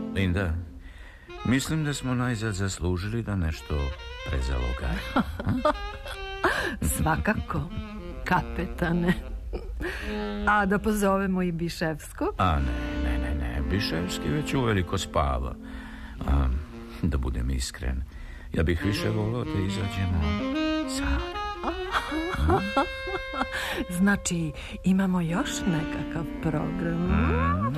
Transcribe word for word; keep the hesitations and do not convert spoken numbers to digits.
Linda, mislim da smo najzad zaslužili da nešto prezalogaj. Svakako, kapetane. A da pozovemo i Biševskog? A ne, ne, ne, ne. Biševski već uveliko spava. A, da budem iskren, ja bih više volio da izađemo sami. Znači, imamo još nekakav program. Mm.